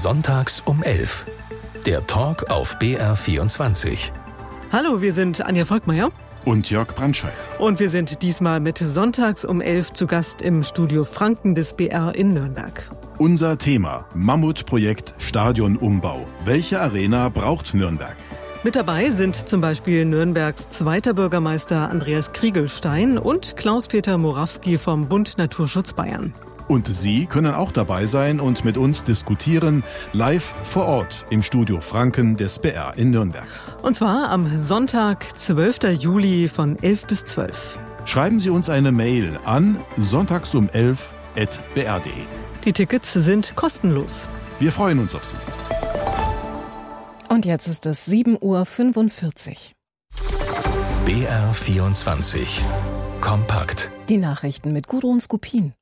Sonntags um 11. Der Talk auf BR24. Hallo, wir sind Anja Volkmeier und Jörg Brandscheid. Und wir sind diesmal mit Sonntags um 11 zu Gast im Studio Franken des BR in Nürnberg. Unser Thema: Mammutprojekt Stadionumbau. Welche Arena braucht Nürnberg? Mit dabei sind zum Beispiel Nürnbergs zweiter Bürgermeister Andreas Kriegelstein und Klaus-Peter Morawski vom Bund Naturschutz Bayern. Und Sie können auch dabei sein und mit uns diskutieren, live vor Ort im Studio Franken des BR in Nürnberg. Und zwar am Sonntag, 12. Juli von 11 bis 12. Schreiben Sie uns eine Mail an sonntagsum11@br.de. Die Tickets sind kostenlos. Wir freuen uns auf Sie. Und jetzt ist es 7:45 Uhr. BR24 Kompakt. Die Nachrichten mit Gudrun Skupin.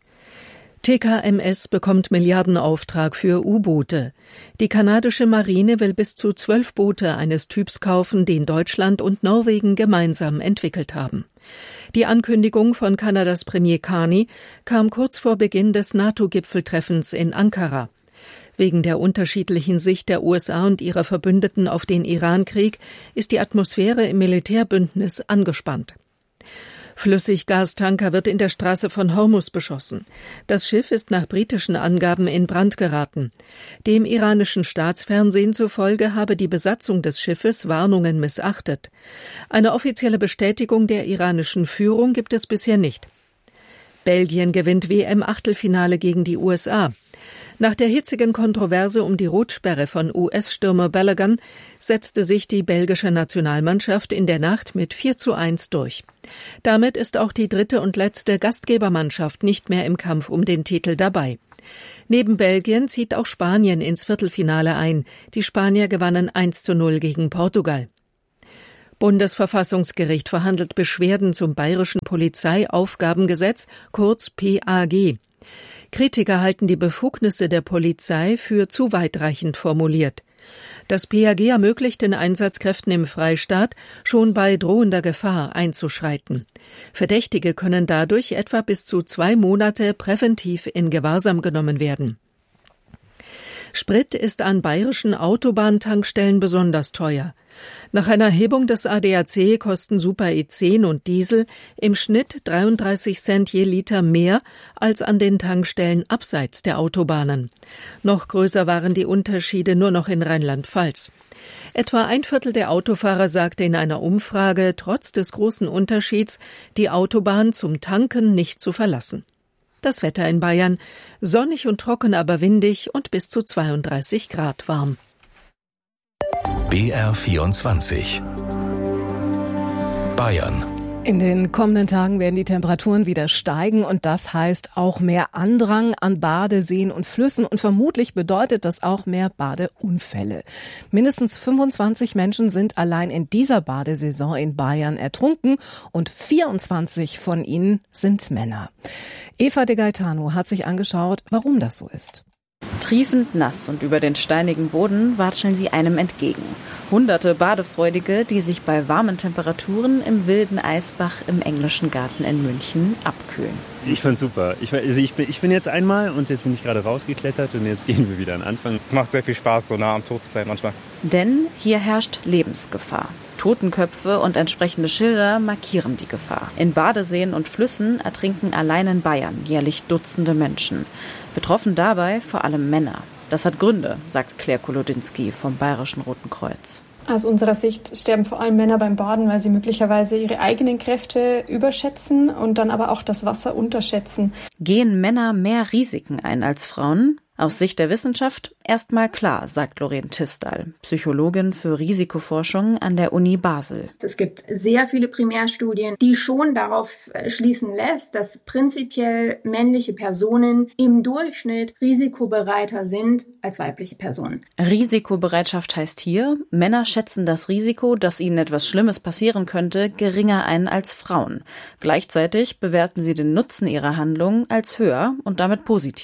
TKMS bekommt Milliardenauftrag für U-Boote. Die kanadische Marine will bis zu 12 Boote eines Typs kaufen, den Deutschland und Norwegen gemeinsam entwickelt haben. Die Ankündigung von Kanadas Premier Carney kam kurz vor Beginn des NATO-Gipfeltreffens in Ankara. Wegen der unterschiedlichen Sicht der USA und ihrer Verbündeten auf den Iran-Krieg ist die Atmosphäre im Militärbündnis angespannt. Flüssiggastanker wird in der Straße von Hormuz beschossen. Das Schiff ist nach britischen Angaben in Brand geraten. Dem iranischen Staatsfernsehen zufolge habe die Besatzung des Schiffes Warnungen missachtet. Eine offizielle Bestätigung der iranischen Führung gibt es bisher nicht. Belgien gewinnt WM-Achtelfinale gegen die USA. Nach der hitzigen Kontroverse um die Rotsperre von US-Stürmer Balogun setzte sich die belgische Nationalmannschaft in der Nacht mit 4:1 durch. Damit ist auch die dritte und letzte Gastgebermannschaft nicht mehr im Kampf um den Titel dabei. Neben Belgien zieht auch Spanien ins Viertelfinale ein. Die Spanier gewannen 1:0 gegen Portugal. Bundesverfassungsgericht verhandelt Beschwerden zum Bayerischen Polizeiaufgabengesetz, kurz PAG. Kritiker halten die Befugnisse der Polizei für zu weitreichend formuliert. Das PAG ermöglicht den Einsatzkräften im Freistaat, schon bei drohender Gefahr einzuschreiten. Verdächtige können dadurch etwa bis zu 2 Monate präventiv in Gewahrsam genommen werden. Sprit ist an bayerischen Autobahntankstellen besonders teuer. Nach einer Erhebung des ADAC kosten Super E10 und Diesel im Schnitt 33 Cent je Liter mehr als an den Tankstellen abseits der Autobahnen. Noch größer waren die Unterschiede nur noch in Rheinland-Pfalz. Etwa 1/4 der Autofahrer sagte in einer Umfrage, trotz des großen Unterschieds die Autobahn zum Tanken nicht zu verlassen. Das Wetter in Bayern: sonnig und trocken, aber windig und bis zu 32 Grad warm. BR24 Bayern. In den kommenden Tagen werden die Temperaturen wieder steigen und das heißt auch mehr Andrang an Badeseen und Flüssen und vermutlich bedeutet das auch mehr Badeunfälle. Mindestens 25 Menschen sind allein in dieser Badesaison in Bayern ertrunken und 24 von ihnen sind Männer. Eva de Gaetano hat sich angeschaut, warum das so ist. Triefend nass und über den steinigen Boden watscheln sie einem entgegen. Hunderte Badefreudige, die sich bei warmen Temperaturen im wilden Eisbach im Englischen Garten in München abkühlen. Ich fand's super. Ich bin jetzt einmal und jetzt bin ich gerade rausgeklettert und jetzt gehen wir wieder an den Anfang. Es macht sehr viel Spaß, so nah am Tod zu sein manchmal. Denn hier herrscht Lebensgefahr. Totenköpfe und entsprechende Schilder markieren die Gefahr. In Badeseen und Flüssen ertrinken allein in Bayern jährlich Dutzende Menschen. Betroffen dabei vor allem Männer. Das hat Gründe, sagt Claire Kolodinski vom Bayerischen Roten Kreuz. Aus unserer Sicht sterben vor allem Männer beim Baden, weil sie möglicherweise ihre eigenen Kräfte überschätzen und dann aber auch das Wasser unterschätzen. Gehen Männer mehr Risiken ein als Frauen? Aus Sicht der Wissenschaft erstmal klar, sagt Lorraine Tisdall, Psychologin für Risikoforschung an der Uni Basel. Es gibt sehr viele Primärstudien, die schon darauf schließen lässt, dass prinzipiell männliche Personen im Durchschnitt risikobereiter sind als weibliche Personen. Risikobereitschaft heißt hier, Männer schätzen das Risiko, dass ihnen etwas Schlimmes passieren könnte, geringer ein als Frauen. Gleichzeitig bewerten sie den Nutzen ihrer Handlung als höher und damit positiver.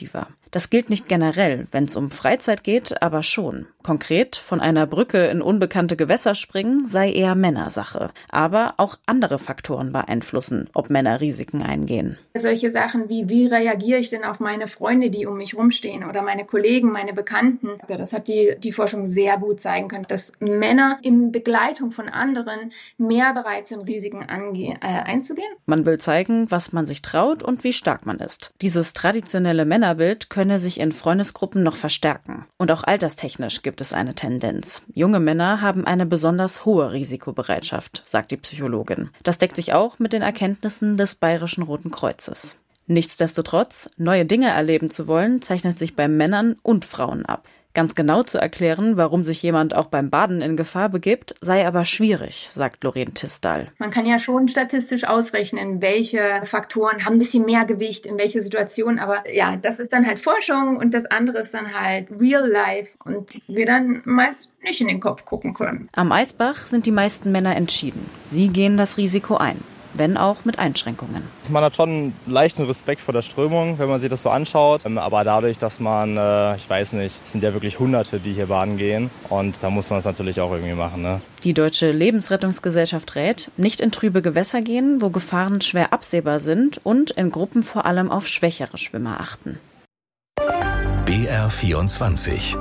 Das gilt nicht generell, wenn es um Freizeit geht, aber schon. Konkret, von einer Brücke in unbekannte Gewässer springen sei eher Männersache. Aber auch andere Faktoren beeinflussen, ob Männer Risiken eingehen. Solche Sachen wie reagiere ich denn auf meine Freunde, die um mich rumstehen oder meine Kollegen, meine Bekannten. Also das hat die Forschung sehr gut zeigen können, dass Männer in Begleitung von anderen mehr bereit sind, Risiken einzugehen. Man will zeigen, was man sich traut und wie stark man ist. Dieses traditionelle Männerbild könne sich in Freundesgruppen noch verstärken. Und auch alterstechnisch gibt es eine Tendenz. Junge Männer haben eine besonders hohe Risikobereitschaft, sagt die Psychologin. Das deckt sich auch mit den Erkenntnissen des Bayerischen Roten Kreuzes. Nichtsdestotrotz, neue Dinge erleben zu wollen, zeichnet sich bei Männern und Frauen ab. Ganz genau zu erklären, warum sich jemand auch beim Baden in Gefahr begibt, sei aber schwierig, sagt Lorraine Tisdall. Man kann ja schon statistisch ausrechnen, welche Faktoren haben ein bisschen mehr Gewicht in welche Situation. Aber ja, das ist dann halt Forschung und das andere ist dann halt Real Life und wir dann meist nicht in den Kopf gucken können. Am Eisbach sind die meisten Männer entschieden. Sie gehen das Risiko ein. Wenn auch mit Einschränkungen. Man hat schon einen leichten Respekt vor der Strömung, wenn man sich das so anschaut. Aber dadurch, dass man, ich weiß nicht, es sind ja wirklich Hunderte, die hier baden gehen. Und da muss man es natürlich auch irgendwie machen. Ne? Die Deutsche Lebensrettungsgesellschaft rät, nicht in trübe Gewässer gehen, wo Gefahren schwer absehbar sind und in Gruppen vor allem auf schwächere Schwimmer achten. BR24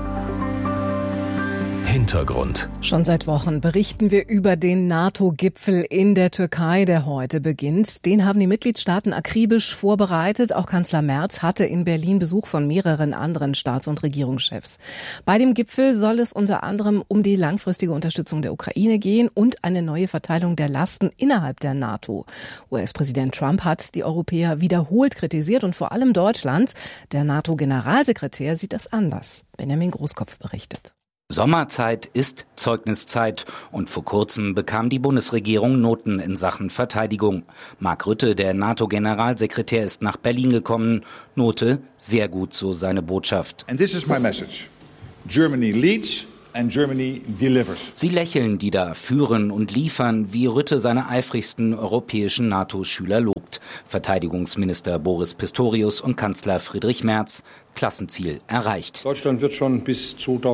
Hintergrund. Schon seit Wochen berichten wir über den NATO-Gipfel in der Türkei, der heute beginnt. Den haben die Mitgliedstaaten akribisch vorbereitet. Auch Kanzler Merz hatte in Berlin Besuch von mehreren anderen Staats- und Regierungschefs. Bei dem Gipfel soll es unter anderem um die langfristige Unterstützung der Ukraine gehen und eine neue Verteilung der Lasten innerhalb der NATO. US-Präsident Trump hat die Europäer wiederholt kritisiert und vor allem Deutschland. Der NATO-Generalsekretär sieht das anders. Benjamin Großkopf berichtet. Sommerzeit ist Zeugniszeit und vor kurzem bekam die Bundesregierung Noten in Sachen Verteidigung. Mark Rutte, der NATO-Generalsekretär, ist nach Berlin gekommen. Note, sehr gut, so seine Botschaft. And this is my message. Germany leads and Germany delivers. Sie lächeln, die da führen und liefern, wie Rutte seine eifrigsten europäischen NATO-Schüler lobt. Verteidigungsminister Boris Pistorius und Kanzler Friedrich Merz. Klassenziel erreicht. Deutschland wird schon bis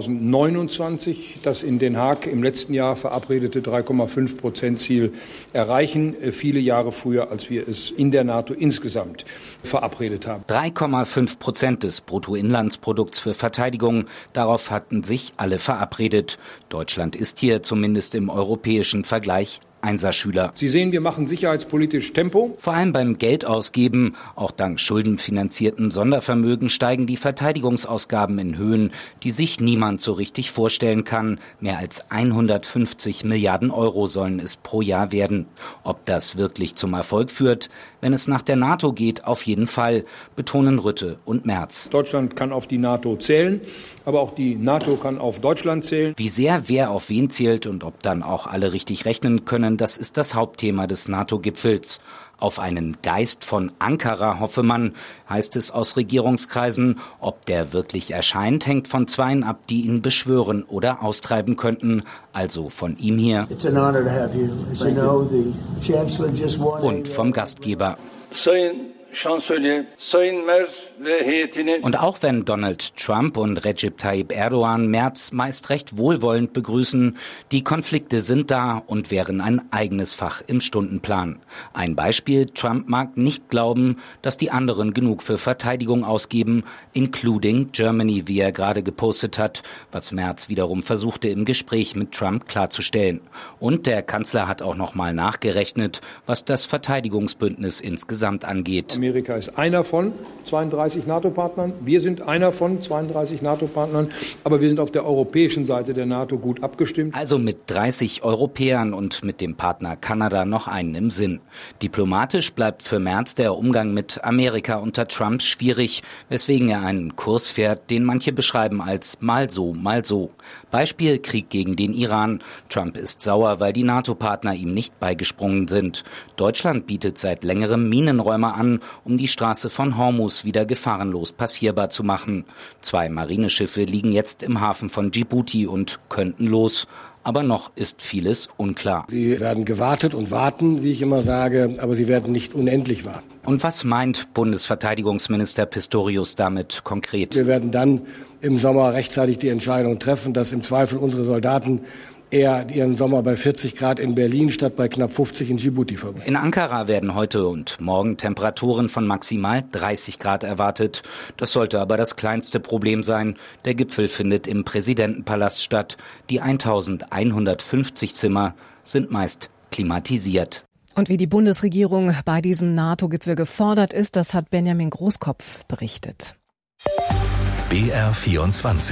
2029 das in Den Haag im letzten Jahr verabredete 3,5% Ziel erreichen. Viele Jahre früher, als wir es in der NATO insgesamt verabredet haben. 3,5% des Bruttoinlandsprodukts für Verteidigung. Darauf hatten sich alle verabredet. Deutschland ist hier zumindest im europäischen Vergleich Einserschüler. Sie sehen, wir machen sicherheitspolitisch Tempo. Vor allem beim Geldausgeben, auch dank schuldenfinanzierten Sondervermögen steigen die Verteidigungsausgaben in Höhen, die sich niemand so richtig vorstellen kann. Mehr als 150 Milliarden Euro sollen es pro Jahr werden. Ob das wirklich zum Erfolg führt, wenn es nach der NATO geht, auf jeden Fall, betonen Rutte und Merz. Deutschland kann auf die NATO zählen, aber auch die NATO kann auf Deutschland zählen. Wie sehr wer auf wen zählt und ob dann auch alle richtig rechnen können, das ist das Hauptthema des NATO-Gipfels. Auf einen Geist von Ankara hoffe man, heißt es aus Regierungskreisen. Ob der wirklich erscheint, hängt von Zweien ab, die ihn beschwören oder austreiben könnten. Also von ihm hier und vom Gastgeber. Und auch wenn Donald Trump und Recep Tayyip Erdogan Merz meist recht wohlwollend begrüßen, die Konflikte sind da und wären ein eigenes Fach im Stundenplan. Ein Beispiel, Trump mag nicht glauben, dass die anderen genug für Verteidigung ausgeben, including Germany, wie er gerade gepostet hat, was Merz wiederum versuchte im Gespräch mit Trump klarzustellen. Und der Kanzler hat auch nochmal nachgerechnet, was das Verteidigungsbündnis insgesamt angeht. Amerika ist einer von 32 NATO-Partnern. Wir sind einer von 32 NATO-Partnern. Aber wir sind auf der europäischen Seite der NATO gut abgestimmt. Also mit 30 Europäern und mit dem Partner Kanada noch einen im Sinn. Diplomatisch bleibt für Merz der Umgang mit Amerika unter Trump schwierig, weswegen er einen Kurs fährt, den manche beschreiben als mal so, mal so. Beispiel Krieg gegen den Iran. Trump ist sauer, weil die NATO-Partner ihm nicht beigesprungen sind. Deutschland bietet seit längerem Minenräume an, um die Straße von Hormuz wieder gefahrenlos passierbar zu machen. 2 Marineschiffe liegen jetzt im Hafen von Djibouti und könnten los. Aber noch ist vieles unklar. Sie werden gewartet und warten, wie ich immer sage, aber sie werden nicht unendlich warten. Und was meint Bundesverteidigungsminister Pistorius damit konkret? Wir werden dann im Sommer rechtzeitig die Entscheidung treffen, dass im Zweifel unsere Soldaten eher ihren Sommer bei 40 Grad in Berlin statt bei knapp 50 in Djibouti verbringen. In Ankara werden heute und morgen Temperaturen von maximal 30 Grad erwartet. Das sollte aber das kleinste Problem sein. Der Gipfel findet im Präsidentenpalast statt. Die 1150 Zimmer sind meist klimatisiert. Und wie die Bundesregierung bei diesem NATO-Gipfel gefordert ist, das hat Benjamin Großkopf berichtet. BR24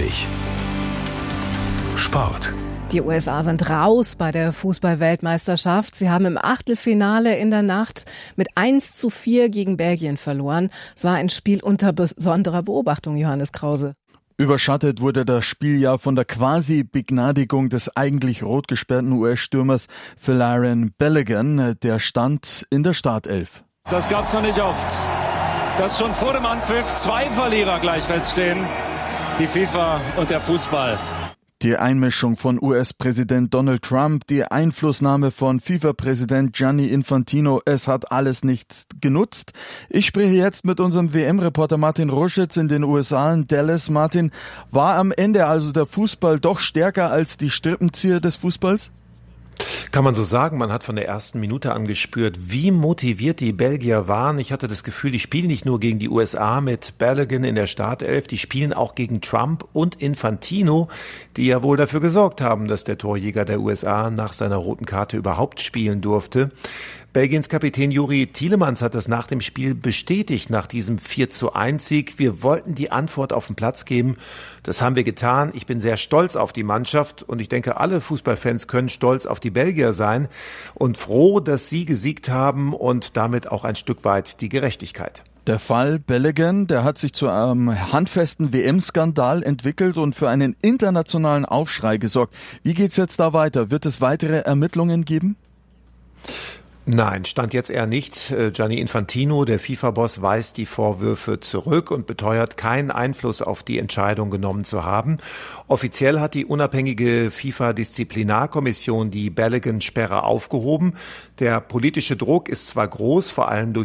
Sport. Die USA sind raus bei der Fußball-Weltmeisterschaft. Sie haben im Achtelfinale in der Nacht mit 1:4 gegen Belgien verloren. Es war ein Spiel unter besonderer Beobachtung, Johannes Krause. Überschattet wurde das Spiel ja von der Quasi-Begnadigung des eigentlich rot gesperrten US-Stürmers Folarin Balogun. Der stand in der Startelf. Das gab's noch nicht oft. Dass schon vor dem Anpfiff 2 Verlierer gleich feststehen. Die FIFA und der Fußball. Die Einmischung von US-Präsident Donald Trump, die Einflussnahme von FIFA-Präsident Gianni Infantino, es hat alles nichts genutzt. Ich spreche jetzt mit unserem WM-Reporter Martin Ruschitz in den USA in Dallas. Martin, war am Ende also der Fußball doch stärker als die Strippenzieher des Fußballs? Kann man so sagen. Man hat von der ersten Minute an gespürt, wie motiviert die Belgier waren. Ich hatte das Gefühl, die spielen nicht nur gegen die USA mit Balogun in der Startelf, die spielen auch gegen Trump und Infantino, die ja wohl dafür gesorgt haben, dass der Torjäger der USA nach seiner roten Karte überhaupt spielen durfte. Belgiens Kapitän Juri Tielemans hat das nach dem Spiel bestätigt, nach diesem 4:1-Sieg. Wir wollten die Antwort auf den Platz geben. Das haben wir getan. Ich bin sehr stolz auf die Mannschaft und ich denke, alle Fußballfans können stolz auf die Belgier sein und froh, dass sie gesiegt haben und damit auch ein Stück weit die Gerechtigkeit. Der Fall Balogun, der hat sich zu einem handfesten WM-Skandal entwickelt und für einen internationalen Aufschrei gesorgt. Wie geht's jetzt da weiter? Wird es weitere Ermittlungen geben? Nein, stand jetzt eher nicht. Gianni Infantino, der FIFA-Boss, weist die Vorwürfe zurück und beteuert, keinen Einfluss auf die Entscheidung genommen zu haben. Offiziell hat die unabhängige FIFA-Disziplinarkommission die Balogun-Sperre aufgehoben. Der politische Druck ist zwar groß, vor allem durch